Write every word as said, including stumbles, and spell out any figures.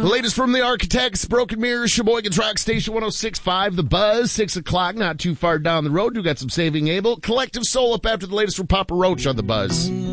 Latest from the Architects, Broken Mirrors, Sheboygan's Rock Station one oh six point five, The Buzz, six o'clock, not too far down the road. You got some Saving Abel. Collective Soul up after the latest from Papa Roach on The Buzz.